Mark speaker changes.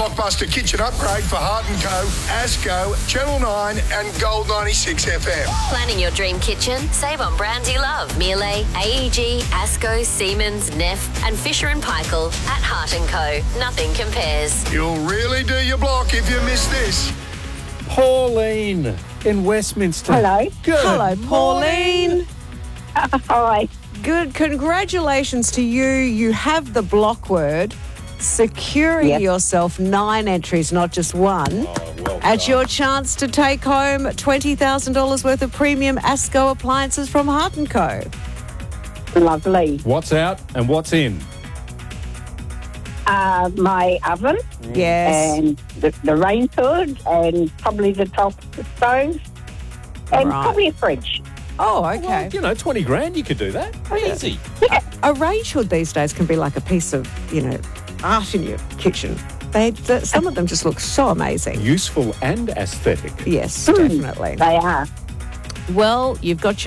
Speaker 1: blockbuster kitchen upgrade for Hart & Co, Asco, Channel 9 and Gold 96 FM.
Speaker 2: Planning your dream kitchen? Save on brands you love. Miele, AEG, Asco, Siemens, Neff and Fisher & Paykel at Hart & Co. Nothing compares.
Speaker 1: You'll really do your block if you miss this.
Speaker 3: Pauline in Westminster.
Speaker 4: Hello.
Speaker 3: Good.
Speaker 5: Hello, Pauline.
Speaker 4: Hi.
Speaker 5: Good. Congratulations to you. You have the block word, securing
Speaker 4: Yep.
Speaker 5: yourself 9 entries, not just one.
Speaker 3: Well
Speaker 5: At
Speaker 3: done.
Speaker 5: your chance to take home $20,000 worth of premium Asco appliances from Hart & Co.
Speaker 4: Lovely.
Speaker 3: What's out and what's in?
Speaker 4: My oven
Speaker 5: Yes.
Speaker 4: and the range hood and probably the top stove and
Speaker 5: Right.
Speaker 4: probably a fridge.
Speaker 5: Oh, okay.
Speaker 3: Well, 20 grand, you could do that. Easy.
Speaker 5: A range hood these days can be like a piece of, art in your kitchen. Some of them just look so amazing.
Speaker 3: Useful and aesthetic.
Speaker 5: Yes, definitely.
Speaker 4: They are.
Speaker 5: Well, you've got your